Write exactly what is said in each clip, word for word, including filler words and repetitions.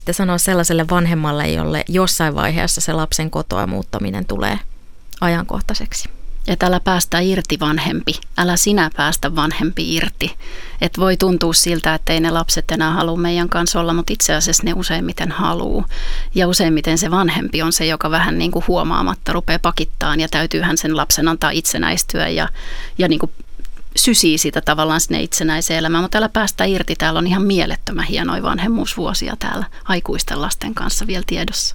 Te sanoa sellaiselle vanhemmalle, jolle jossain vaiheessa se lapsen kotoa muuttaminen tulee ajankohtaiseksi? Että älä päästä irti vanhempi, älä sinä päästä vanhempi irti. Että voi tuntua siltä, että ei ne lapset enää halua meidän kanssa olla, mutta itse asiassa ne useimmiten haluaa. Ja useimmiten se vanhempi on se, joka vähän niin kuin huomaamatta rupeaa pakittaan ja täytyyhän sen lapsen antaa itsenäistyä ja, ja niin kuin sysii sitä tavallaan sinne itsenäiseen elämään. Mutta älä päästä irti, täällä on ihan mielettömän hienoja vanhemmuusvuosia täällä aikuisten lasten kanssa vielä tiedossa.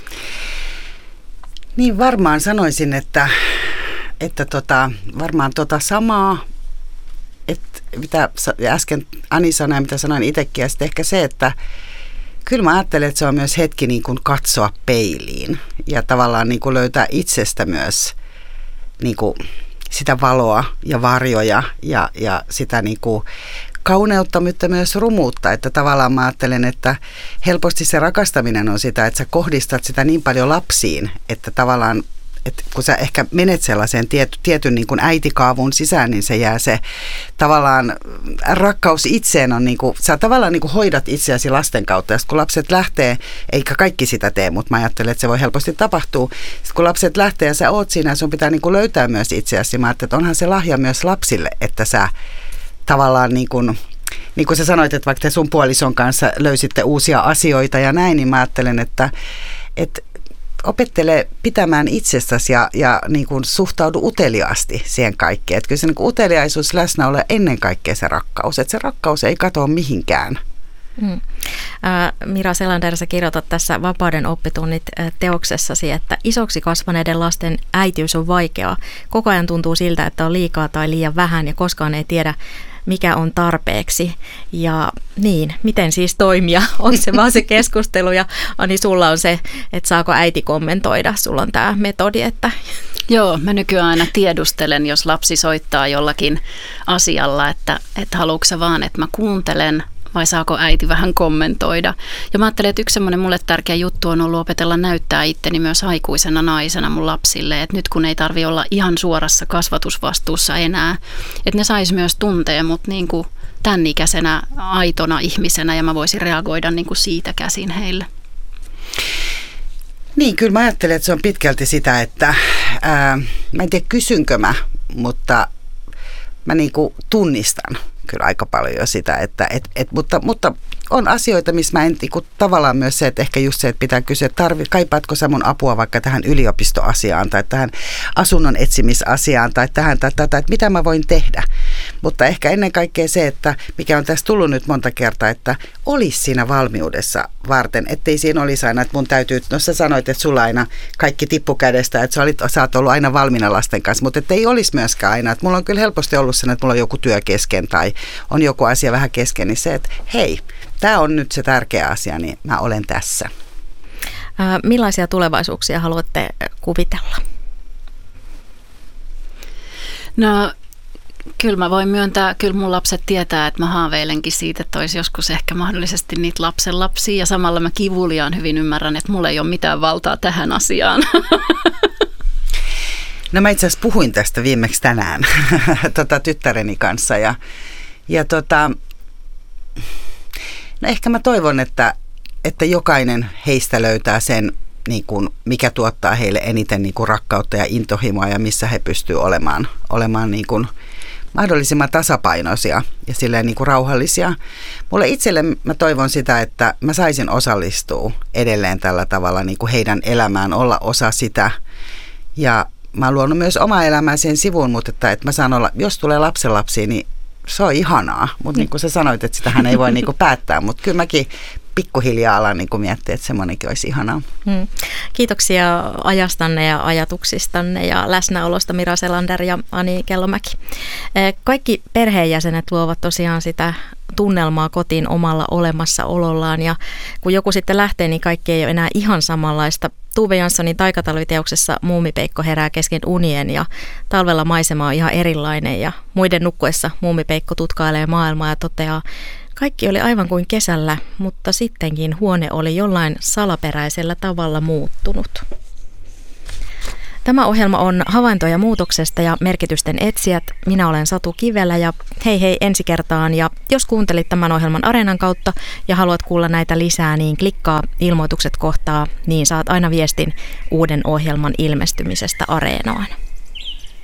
Niin varmaan sanoisin, että Että tota, varmaan tota samaa, että mitä äsken Ani sanoi ja mitä sanoin itsekin, ja sitten ehkä se, että kyllä mä ajattelen, että se on myös hetki niin kuin katsoa peiliin ja tavallaan niin kuin löytää itsestä myös niin kuin sitä valoa ja varjoja ja, ja sitä niin kuin kauneutta, mutta myös rumuutta, että tavallaan mä ajattelen, että helposti se rakastaminen on sitä, että sä kohdistat sitä niin paljon lapsiin, että tavallaan että kun sä ehkä menet sellaiseen tiety, tietyn niin kuin äitikaavun sisään, niin se jää se tavallaan rakkaus itseen on niin kuin, sä tavallaan niin kuin hoidat itseäsi lasten kautta. Ja sitten kun lapset lähtee, eikä kaikki sitä tee, mutta mä ajattelen, että se voi helposti tapahtua. Sitten kun lapset lähtee ja sä oot siinä, sun pitää niin kuin löytää myös itseäsi. Mä ajattelen, että onhan se lahja myös lapsille, että sä tavallaan niin kuin, niin kuin sä sanoit, että vaikka te sun puolison kanssa löysitte uusia asioita ja näin, niin mä ajattelen, että, että opettele pitämään itsestäsi ja, ja niin kuin suhtaudu uteliaasti siihen kaikkeen. Että kyllä se niin kuin uteliaisuus läsnä ole ennen kaikkea se rakkaus. Että se rakkaus ei katoa mihinkään. Mm. Äh, Mira Selander, sä kirjoitat tässä Vapauden oppitunnit teoksessasi, että isoksi kasvaneiden lasten äitiys on vaikeaa. Koko ajan tuntuu siltä, että on liikaa tai liian vähän ja koskaan ei tiedä, mikä on tarpeeksi. Ja niin, miten siis toimia? On se vaan se keskustelu ja Ani, sulla on se, että saako äiti kommentoida? Sulla on tämä metodi, että... Joo, mä nykyään aina tiedustelen, jos lapsi soittaa jollakin asialla, että, että haluatko sä vaan, että mä kuuntelen vai saako äiti vähän kommentoida. Ja mä ajattelen, että yksi semmoinen mulle tärkeä juttu on ollut opetella näyttää itteni myös aikuisena naisena mun lapsille. Että nyt kun ei tarvitse olla ihan suorassa kasvatusvastuussa enää, että ne sais myös tuntea mut niin kuin tämän ikäisenä aitona ihmisenä ja mä voisin reagoida niin kuin siitä käsin heille. Niin, kyllä mä ajattelen, että se on pitkälti sitä, että ää, mä en tiedä kysynkö mä, mutta mä niin kuin tunnistan kyllä aika paljon jo sitä, että, et, et, mutta, mutta on asioita, missä mä en niin tavallaan myös se, että ehkä just se, että pitää kysyä, että tarvi, kaipaatko sä mun apua vaikka tähän yliopistoasiaan tai tähän asunnon etsimisasiaan tai tähän tai tätä, että mitä mä voin tehdä. Mutta ehkä ennen kaikkea se, että mikä on tässä tullut nyt monta kertaa, että olisi siinä valmiudessa varten, ettei siinä olisi aina, että mun täytyy, no sä sanoit, että sulla aina kaikki tippu kädestä, että sä, olit, sä oot ollut aina valmiina lasten kanssa, mutta ettei olisi myöskään aina, että mulla on kyllä helposti ollut sen, että mulla on joku työ kesken tai on joku asia vähän kesken, niin se, että hei, tämä on nyt se tärkeä asia, niin mä olen tässä. Ää, millaisia tulevaisuuksia haluatte kuvitella? No, kyllä mä voin myöntää, kyllä mun lapset tietää, että mä haaveilenkin siitä, että olisi joskus ehkä mahdollisesti niitä lapsenlapsia. Ja samalla mä kivuliaan hyvin ymmärrän, että mulla ei ole mitään valtaa tähän asiaan. No mä itse asiassa puhuin tästä viimeksi tänään tota, tyttäreni kanssa ja, ja tota... No ehkä mä toivon, että, että jokainen heistä löytää sen, niin kuin, mikä tuottaa heille eniten niin kuin rakkautta ja intohimoa ja missä he pystyvät olemaan, olemaan niin kuin mahdollisimman tasapainoisia ja silleen niin kuin rauhallisia. Mulle itselle mä toivon sitä, että mä saisin osallistua edelleen tällä tavalla niin kuin heidän elämään, olla osa sitä. Ja mä oon luonut myös omaa elämää sen sivuun, mutta että, että mä saan olla, jos tulee lapsenlapsia, niin se on ihanaa, mutta niin kuin sä sanoit, että sitähän ei voi niin kuin päättää, mutta kyllä mäkin pikkuhiljaa alan niin kuin miettiä, että semmoinenkin olisi ihanaa. Hmm. Kiitoksia ajastanne ja ajatuksistanne ja läsnäolosta Mira Selander ja Ani Kellomäki. Kaikki perheenjäsenet luovat tosiaan sitä tunnelmaa kotiin omalla olemassaolollaan ja kun joku sitten lähtee, niin kaikki ei ole enää ihan samanlaista. Tuve Janssonin taikatalviteoksessa Muumipeikko herää kesken unien ja talvella maisema on ihan erilainen ja muiden nukkuessa Muumipeikko tutkailee maailmaa ja toteaa, kaikki oli aivan kuin kesällä, mutta sittenkin huone oli jollain salaperäisellä tavalla muuttunut. Tämä ohjelma on Havaintoja muutoksesta ja merkitysten etsijät. Minä olen Satu Kivelä ja hei hei ensi kertaan. Ja jos kuuntelit tämän ohjelman Areenan kautta ja haluat kuulla näitä lisää, niin klikkaa ilmoitukset kohtaa, niin saat aina viestin uuden ohjelman ilmestymisestä Areenaan.